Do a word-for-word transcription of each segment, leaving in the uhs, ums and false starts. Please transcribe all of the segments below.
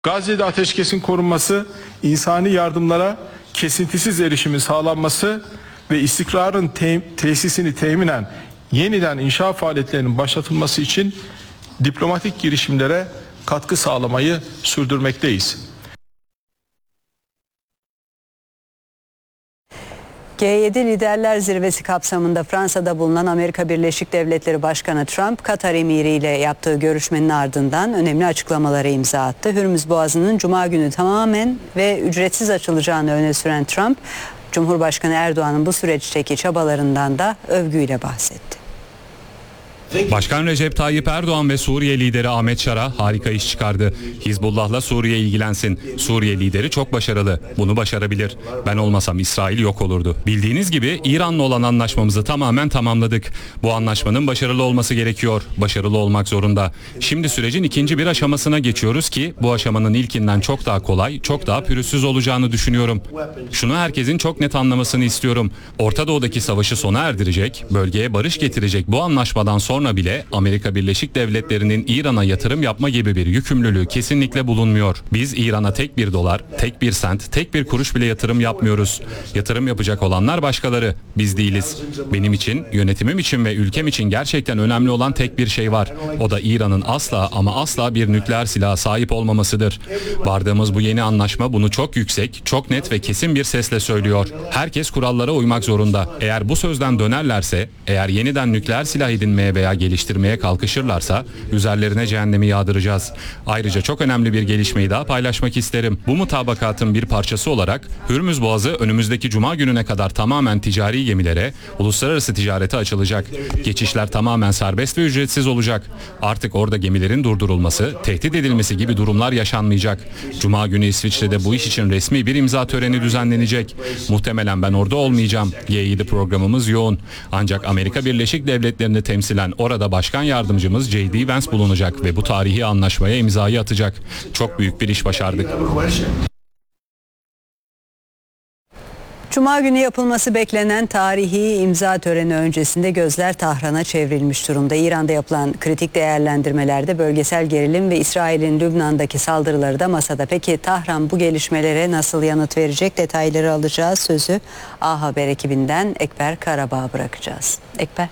Gazze'de ateşkesin korunması, insani yardımlara kesintisiz erişimin sağlanması ve istikrarın te tesisini teminen yeniden inşa faaliyetlerinin başlatılması için diplomatik girişimlere katkı sağlamayı sürdürmekteyiz. G yedi Liderler Zirvesi kapsamında Fransa'da bulunan Amerika Birleşik Devletleri Başkanı Trump, Katar Emiri ile yaptığı görüşmenin ardından önemli açıklamalara imza attı. Hürmüz Boğazı'nın Cuma günü tamamen ve ücretsiz açılacağını öne süren Trump, Cumhurbaşkanı Erdoğan'ın bu süreçteki çabalarından da övgüyle bahsetti. Başkan Recep Tayyip Erdoğan ve Suriye lideri Ahmet Şara harika iş çıkardı. Hizbullah'la Suriye ilgilensin. Suriye lideri çok başarılı. Bunu başarabilir. Ben olmasam İsrail yok olurdu. Bildiğiniz gibi İran'la olan anlaşmamızı tamamen tamamladık. Bu anlaşmanın başarılı olması gerekiyor. Başarılı olmak zorunda. Şimdi sürecin ikinci bir aşamasına geçiyoruz ki bu aşamanın ilkinden çok daha kolay, çok daha pürüzsüz olacağını düşünüyorum. Şunu herkesin çok net anlamasını istiyorum. Orta Doğu'daki savaşı sona erdirecek, bölgeye barış getirecek bu anlaşmadan sonra Sonra bile Amerika Birleşik Devletleri'nin İran'a yatırım yapma gibi bir yükümlülüğü kesinlikle bulunmuyor. Biz İran'a tek bir dolar, tek bir sent, tek bir kuruş bile yatırım yapmıyoruz. Yatırım yapacak olanlar başkaları, biz değiliz. Benim için, yönetimim için ve ülkem için gerçekten önemli olan tek bir şey var. O da İran'ın asla ama asla bir nükleer silaha sahip olmamasıdır. Vardığımız bu yeni anlaşma bunu çok yüksek, çok net ve kesin bir sesle söylüyor. Herkes kurallara uymak zorunda. Eğer bu sözden dönerlerse, eğer yeniden nükleer silah edinmeye veya geliştirmeye kalkışırlarsa üzerlerine cehennemi yağdıracağız. Ayrıca çok önemli bir gelişmeyi daha paylaşmak isterim. Bu mutabakatın bir parçası olarak Hürmüz Boğazı önümüzdeki Cuma gününe kadar tamamen ticari gemilere, uluslararası ticarete açılacak. Geçişler tamamen serbest ve ücretsiz olacak. Artık orada gemilerin durdurulması, tehdit edilmesi gibi durumlar yaşanmayacak. Cuma günü İsviçre'de bu iş için resmi bir imza töreni düzenlenecek. Muhtemelen ben orada olmayacağım. G yedi programımız yoğun. Ancak Amerika Birleşik Devletleri'ni temsilen orada başkan yardımcımız J D Vance bulunacak ve bu tarihi anlaşmaya imzayı atacak. Çok büyük bir iş başardık. Cuma günü yapılması beklenen tarihi imza töreni öncesinde gözler Tahran'a çevrilmiş durumda. İran'da yapılan kritik değerlendirmelerde bölgesel gerilim ve İsrail'in Lübnan'daki saldırıları da masada. Peki Tahran bu gelişmelere nasıl yanıt verecek? Detayları alacağız. Sözü A Haber ekibinden Ekber Karabağ'a bırakacağız. Ekber.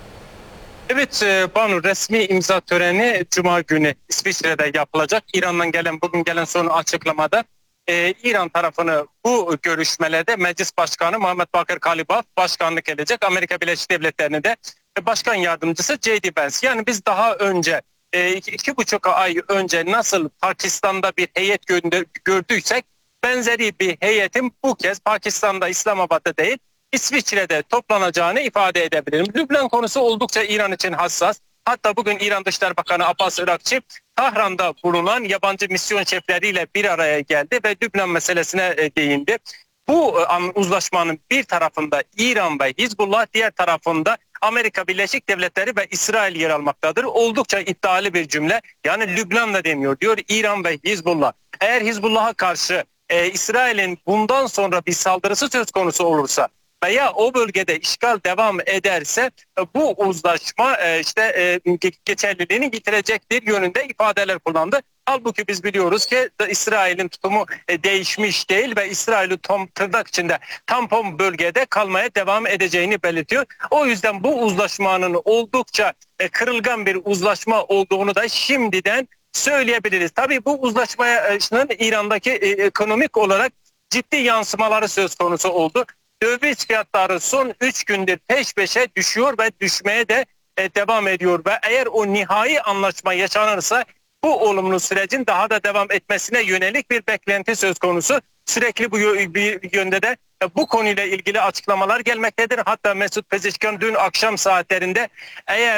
Evet Banu, resmi imza töreni Cuma günü İsviçre'de yapılacak. İran'dan gelen bugün gelen son açıklamada e, İran tarafını bu görüşmelerde Meclis Başkanı Muhammed Bakır Kalibaf başkanlık edecek. Amerika Birleşik Devletleri'nde de başkan yardımcısı J D Vance. Yani biz daha önce e, iki, iki buçuk ay önce nasıl Pakistan'da bir heyet gönder, gördüysek benzeri bir heyetin bu kez Pakistan'da, İslamabad'da değil İsviçre'de toplanacağını ifade edebilirim. Lübnan konusu oldukça İran için hassas. Hatta bugün İran Dışişleri Bakanı Abbas Irakçı Tahran'da bulunan yabancı misyon şefleriyle bir araya geldi ve Lübnan meselesine değindi. Bu uzlaşmanın bir tarafında İran ve Hizbullah, diğer tarafında Amerika Birleşik Devletleri ve İsrail yer almaktadır. Oldukça iddialı bir cümle. Yani Lübnan'da demiyor, diyor İran ve Hizbullah. Eğer Hizbullah'a karşı e, İsrail'in bundan sonra bir saldırısı söz konusu olursa veya o bölgede işgal devam ederse bu uzlaşma işte geçerliliğini yitirecektir yönünde ifadeler kullandı. Halbuki biz biliyoruz ki İsrail'in tutumu değişmiş değil ve İsrail'in tam tırnak içinde tampon bölgede kalmaya devam edeceğini belirtiyor. O yüzden bu uzlaşmanın oldukça kırılgan bir uzlaşma olduğunu da şimdiden söyleyebiliriz. Tabii bu uzlaşmanın İran'daki ekonomik olarak ciddi yansımaları söz konusu oldu. Döviz fiyatları son üç gündür peş peşe düşüyor ve düşmeye de e, devam ediyor ve eğer o nihai anlaşma yaşanırsa bu olumlu sürecin daha da devam etmesine yönelik bir beklenti söz konusu. Sürekli bu bir yönde de e, bu konuyla ilgili açıklamalar gelmektedir. Hatta Mesut Pezeshkian dün akşam saatlerinde eğer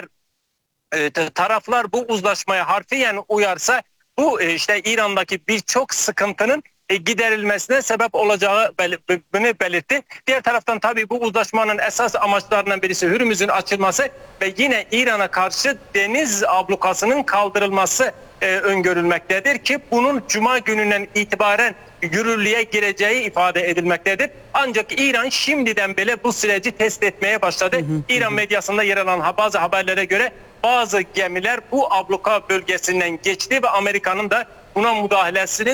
e, taraflar bu uzlaşmaya harfiyen uyarsa bu e, işte İran'daki birçok sıkıntının giderilmesine sebep olacağı bunu belirtti. Diğer taraftan tabii bu uzlaşmanın esas amaçlarından birisi Hürmüz'ün açılması ve yine İran'a karşı deniz ablukasının kaldırılması e, öngörülmektedir ki bunun Cuma gününden itibaren yürürlüğe gireceği ifade edilmektedir. Ancak İran şimdiden bile bu süreci test etmeye başladı. Hı hı, İran hı. medyasında yer alan bazı haberlere göre bazı gemiler bu abluka bölgesinden geçti ve Amerika'nın da buna müdahalesinin